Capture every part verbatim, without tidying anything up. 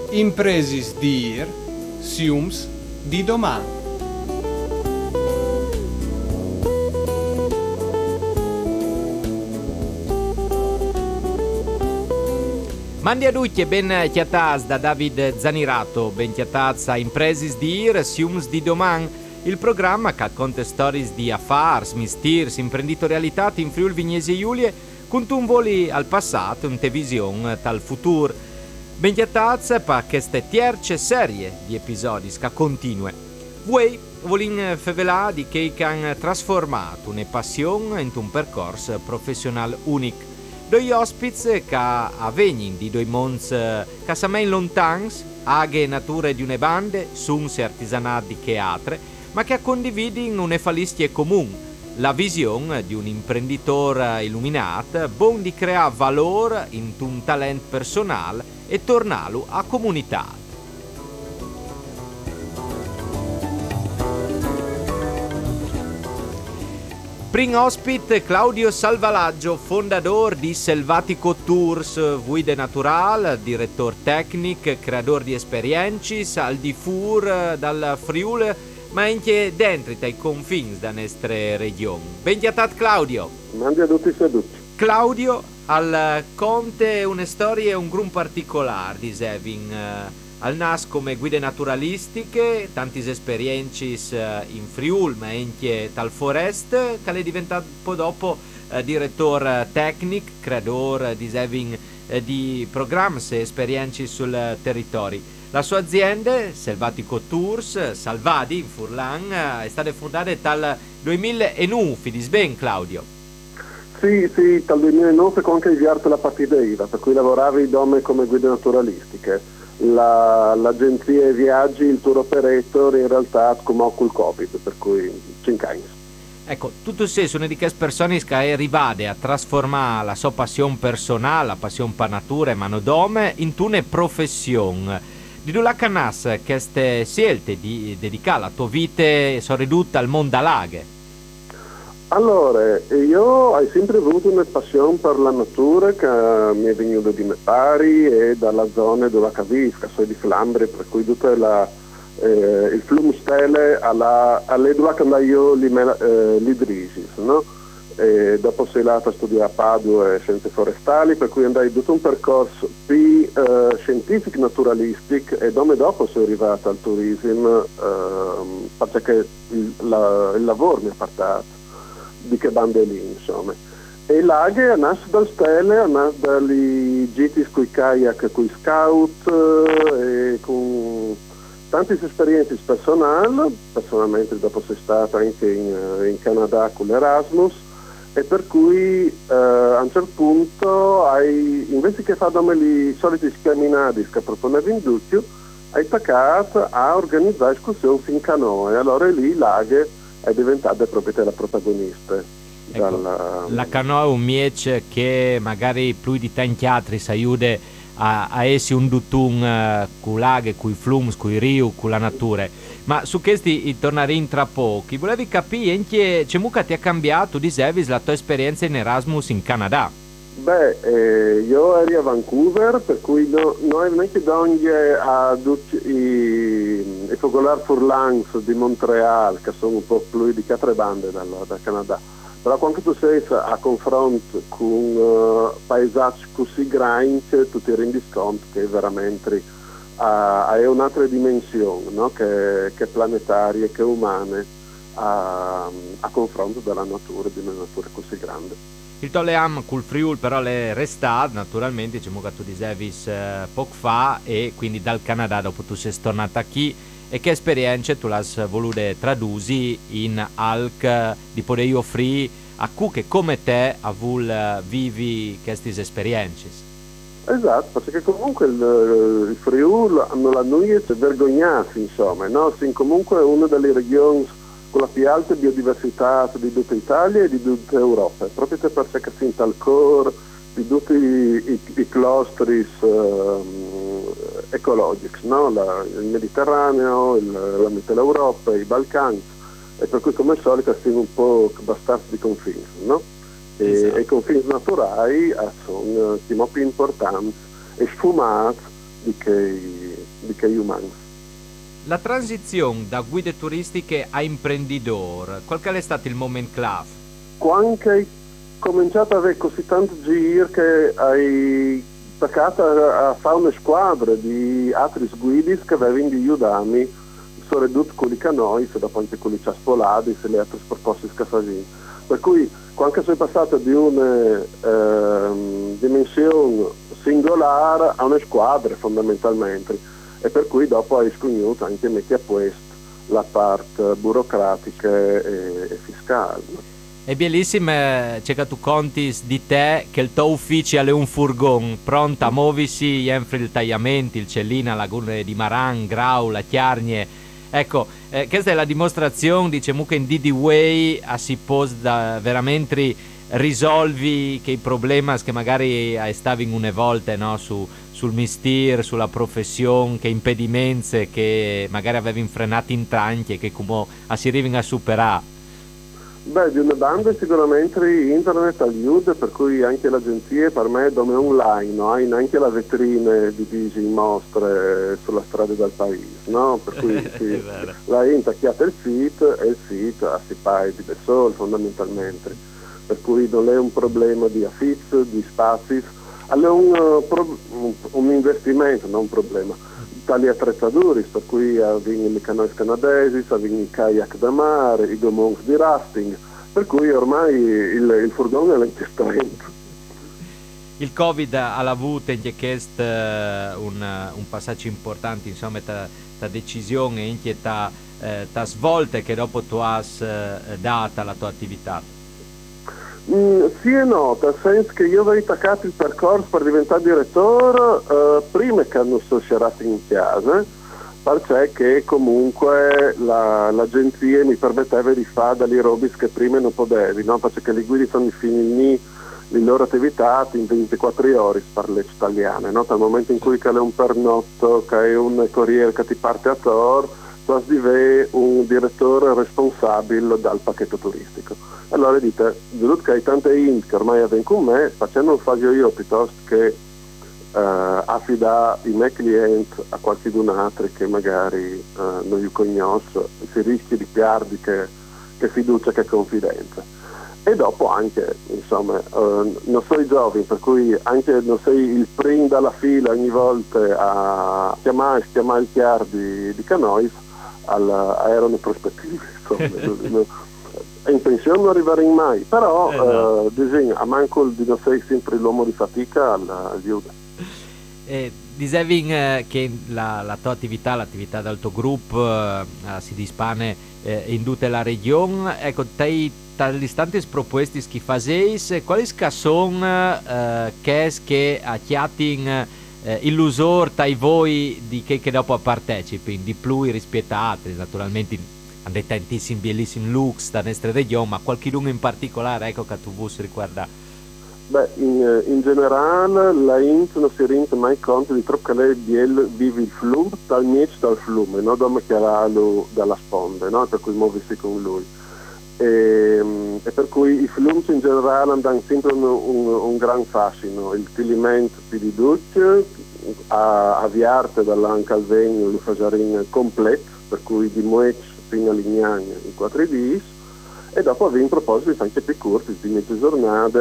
Impresis di ir, siums di domani. Mandi a tutti e ben chiatas da David Zanirato, ben chiatas a Impresis di ir, siums di doman, il programma che racconta storie di affars, mistirs, imprenditorialità in Friuli Vignesi Giulie, con un voli al passato, un te visione tal futuro. Ben chiatas per queste terze serie di episodi che continue. Voi volin fevelà di che hanno trasformato una passione in un percorso professionale unico. Doi ospiti che avvengono di due mons che sono lontans, aghe nature di une bande, suns e artisanati che altre, ma che condividono une falistie comune, la visione di un imprenditore illuminato, buon di creare valore in un talento personale e tornarlo a comunità. Prim ospite Claudio Salvalaggio, fondatore di Selvatico Tours, guide natural, direttore tecnico, creatore di esperienze, al di fuori dal Friuli, ma anche dentro i confini della nostra regione. Ben chiatat Claudio. Mandi a tutti seduti. Claudio, al conte una storia e un gruppo particolare di Sevin. Al nas come guide naturalistiche, tanti esperienze in Friuli, ma anche tal forest, che è diventato poi dopo eh, direttore tecnico, creatore di Sevin eh, di programmi e esperienze sul territorio. La sua azienda, Selvatico Tours, Salvadi, in Furlan, è stata fondata dal duemilanove, fidis ben Claudio? Sì, sì, dal duemilanove con anche avviato la partita I V A, per cui lavoravi dome come guide naturalistiche. La, l'agenzia viaggi, il tour operator in realtà come col Covid, per cui cinque anni. Ecco, tutto se sono di queste persone che è arrivate a trasformare la sua passione personale, la passione per natura e manodome in una professione. Di dove la canas queste scelte di dedicare la tua vita sono ridotte al mondo a laghe? Allora, io ho sempre avuto una passione per la natura che mi è venuta di Mepari e dalla zona dove capisco, sono di Flandria, per cui tutta la, eh, il Flum Stelle alla, alle dove andai io li, eh, li drisis, no? E dopo sei andata a studiare a Padua e scienze forestali, per cui andai tutto un percorso più eh, scientifico naturalistico e dove dopo sono arrivata al turismo eh, perché il, la, il lavoro mi ha portato di che bande lì, insomma. E l'aghe nasce dal stelle, nasce dagli giti con i kayak, con i scout e con tante esperienze personali. Personalmente dopo sei stata anche in, in Canada con l'Erasmus e per cui eh, a un certo punto hai, invece che fare i soliti scaminati che proponevi in Ducchio, hai attaccato a organizzare escursioni in canoe. Allora lì l'aghe è diventata proprio la protagonista. Ecco, dalla... La canoa è un miec che magari più di tanti altri si aiuta a, a essere un dutun uh, con laghe, con i flums, con i riu, con la natura. Ma su questi torneremo tra pochi. Volevi capire anche c'è mucca ti ha cambiato di Sevis la tua esperienza in Erasmus in Canada? Beh, eh, io ero a Vancouver, per cui no, noi non è che donne a tutti i, i focolari furlans di Montreal, che sono un po' più di quattro bande dal, dal Canada, però quando tu sei a confronto con uh, paesaggi così grandi, tu ti rendi conto che veramente uh, è un'altra dimensione, no? che, che planetaria, che umana, a, a confronto della natura, di una natura così grande. Il Toleam col Friul però è restato naturalmente, diciamo che tu dicevi eh, poco fa e quindi dal Canada dopo tu sei tornata qui e che esperienze tu l'hai voluto tradurre in alc di poter offrire a chi che come te a vuol vivi queste esperienze. Esatto, perché comunque il, il Friul non la noi è vergognarsi, insomma, no? Sì, comunque è una delle regioni con la più alta biodiversità di tutta Italia e di tutta Europa, proprio perché si tal core di tutti i, i, i clusters um, ecologici, no? la, il Mediterraneo, il, la Mitteleuropa, i Balcani, e per cui come al solito siamo un po' abbastanza di confini, no? E, esatto. E i confini naturali sono uh, più importanti e sfumati di che di che umani. La transizione da guide turistiche a imprenditore, qual è stato il momento clave? Quando hai cominciato ad avere così tanto giro che hai attaccato a fare una squadra di altri guidi che avevano di aiutarmi, sono ridotto quelli che noi, se dopo anche quelli che spolati, se le altre proposte che facevano. Per cui, quando sono passato di una eh, dimensione singolare a una squadra fondamentalmente, e per cui dopo hai scognuto anche metti a posto la parte burocratica e, e fiscale. È bellissimo, c'è che tu conti di te che il tuo ufficio è un furgon pronto a muoversi entro il tagliamento, il Cellina, Laguna di Maran, Grau, la Chiarnie. Ecco, eh, questa è la dimostrazione, diciamo che in D D Way si può da veramente risolvi che i problemi che magari stavi una volta, no, su, sul mestiere, sulla professione, che impedimenti che magari avevi frenato in tanti e che come si arrivano a superare. Beh, di una banda sicuramente internet aiuta, per cui anche le agenzie per me come online, no? Hai neanche la vetrina divisa in mostre sulla strada del paese, no? Per cui sì, la intacchiata il sito e il sito si paga di solo fondamentalmente, per cui non è un problema di affitto, di spazi, è un, un, un investimento, non un problema. Tali attrezzature, per cui avviene le canoe canadesi, avviene i kayak da mare, i gomons di rafting, per cui ormai il, il furgone è l'investimento. Il Covid ha avuto anche questo un, un passaggio importante, insomma, ta decisione e anche ta, eh, ta svolte che dopo tu hai eh, data alla tua attività. Mm, sì e no, nel senso che io avevo attaccato il percorso per diventare direttore eh, prima che non sono scierato in casa, perché che comunque la, l'agenzia mi permetteva di fare delle robe che prima non potevi, no? Perché le guide sono di finire le loro attività in ventiquattro ore per le italiane, no? Dal momento in cui c'è un pernotto, che è un corriere che ti parte a Tor, tu devi un direttore responsabile dal pacchetto turistico. Allora dite, venuto che hai tante int che ormai avvengono con me, facendo un faccio io piuttosto che eh, affidare i miei clienti a qualcun altro che magari eh, non li conosco, si rischia di perdere che, che fiducia, che confidenza. E dopo anche, insomma, eh, non sei giovane, per cui anche non sei il primo dalla fila ogni volta a chiamare, chiamare il chiaro di, di Canois, erano prospettive, insomma. In pensione non arriverei mai, però eh, no. eh, disegno, a manco di non sei sempre l'uomo di fatica aiuta. Eh, dicevi eh, che la, la tua attività, l'attività del tuo gruppo eh, si dispane eh, in tutta la regione. Ecco, te dagli istanti proposti che faceis, quali sono eh, che acchiatin eh, illusor tra voi di che, che dopo partecipi, di più rispetto a altri, naturalmente hanno tantissimi bellissimi looks da nostra regione, ma qualcuno in particolare, ecco, che tu vuoi riguardare? Beh, in, in generale la int non si rende mai conto di troppo che lei vive il flume, dal miec dal flume, no? Dove chiararlo dalla sponda, no? Per cui muoversi con lui. E, e per cui i flume in generale hanno sempre un, un, un gran fascino, il tilimento di duce, a, a viarte dall'anca al vegno, lo fagiarin completo, per cui di muec fino a Lignagna in quattro dies, e dopo avevo propositi anche più corti, di mezze giornate,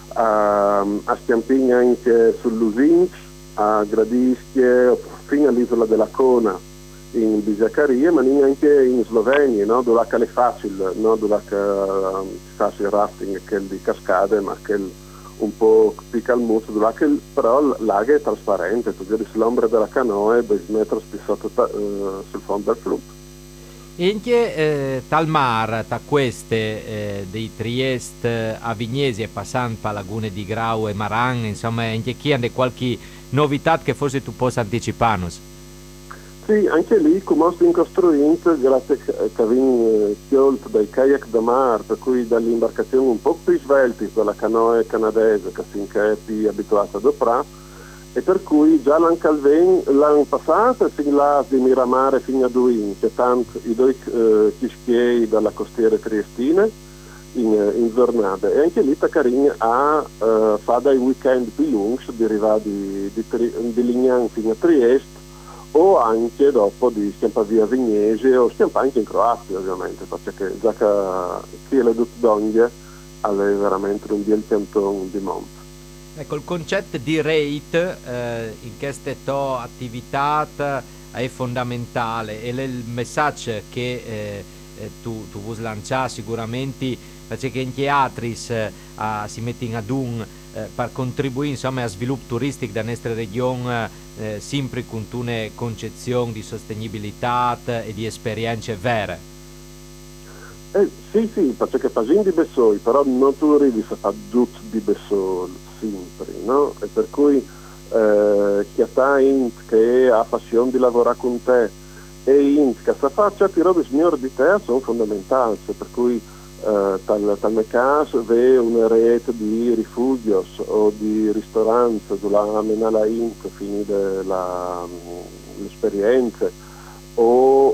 a, a Stiampigna anche sull'Usinc, a Gradischie, fino all'isola della Cona in Bisacaria, ma anche in Slovenia, no? Dove è facile, no? Dove uh, si fa il rafting che è di cascade, ma che è un po' più al muso, però il lago è trasparente, tu vedi l'ombra della canoa e due metri sotto uh, sul fondo del fiume. E anche eh, tal mar, da queste eh, dei Trieste a Vignesi e passando per Lagune di Grau e Maran, insomma, anche qui hanno qualche novità che forse tu possa anticiparnos? Sì, anche lì come stiamo costruendo, grazie a avere sciolto dai kayak da mar, per cui dalle imbarcazioni un po' più svelte dalla canoa canadese, che si è più abituata ad operare, e per cui già l'anno calven, l'anno passato si là di Miramare fino a Duin, che tanto i due eh, chischiei dalla costiera triestina in, in giornata, e anche lì Tacarin ha eh, fa dai weekend più lunghi, derivati di, di, di Lignan fino a Trieste, o anche dopo di scampare via Vignesi o scampare anche in Croazia ovviamente, perché già che chi è le due donne è veramente un bel canton di monte. Ecco, il concetto di rate eh, in queste to attività è fondamentale e il messaggio che eh, tu, tu vuoi lanciare sicuramente, perché in teatris eh, si mettono ad un eh, per contribuire insomma a sviluppo turistico della nostra regione eh, sempre con una concezione di sostenibilità e di esperienze vere. Eh, sì, sì, perché Pasin di Bessoi, però non tu arrivi a fare tutto di Bessoi sempre, no? E per cui eh, chi ha int che ha passione di lavorare con te e int che sa fare certe robe signore di te sono fondamentali, per cui eh, tal, tal mio caso ve una rete di rifugios o di ristoranti dove menala int fini della, l'esperienza o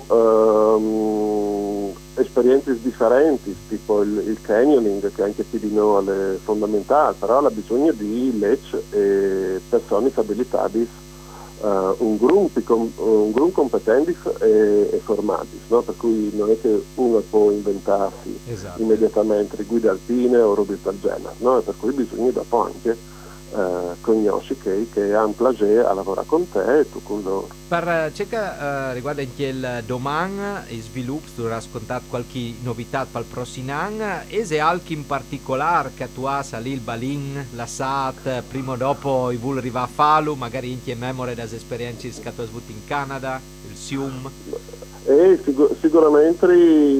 um, esperienze differenti, tipo il, il canyoning che anche qui di noi è fondamentale, però ha bisogno di legge e persone abilitati, uh, un gruppo un gruppo competenti e, e formati, no? Per cui non è che uno può inventarsi esatto. immediatamente guide alpine o robe del genere, no? E per cui bisogna dopo anche Uh, conosci che, che ha un piacere a lavorare con te e tu con loro. Per ciò che uh, riguarda anche il domani e sviluppo, tu hai raccontato qualche novità per il prossimo anno, e se anche in particolare che tu hai salì il Balin, la S A T, prima o dopo i vuol arrivare a Falu, magari anche in memoria delle esperienze che tu hai avuto in Canada, il S I U M? E sicur- sicuramente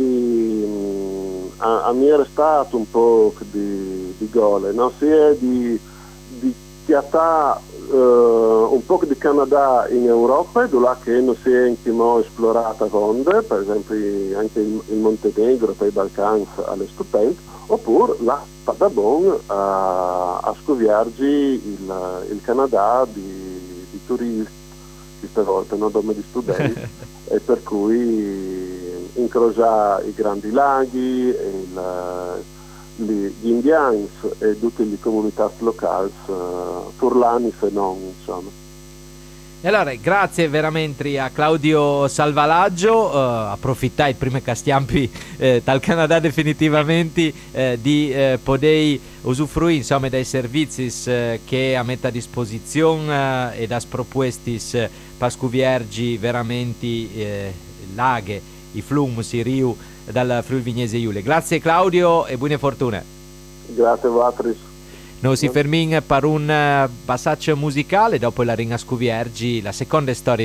mh, a, a me è stato un po' di, di gole, no? Sia di di chiatà uh, un po' di Canada in Europa, dove che non si è anche mo esplorata ronde, per esempio anche il, il Montenegro per i Balcani alle stupendo, oppure la Padabon a, a scoviargi il, il Canada di, di turisti, queste volte non come di studenti, e per cui incrociare i grandi laghi, il, gli indiani e tutte le comunità locali, uh, furlani se non, insomma. E allora, grazie veramente a Claudio Salvalaggio, uh, approfittai prima che stiamo eh, dal Canada definitivamente eh, di eh, poter usufruire insomma dai servizi eh, che a mette a disposizione eh, e da proposti eh, per scuviergi veramente eh, laghe, i flums, i riu dal Friuli Vignese Giulia. Grazie Claudio e buone fortune. Grazie a voi. Noi si fermiamo per un passaggio musicale, dopo la ringa scuviergi la seconda storia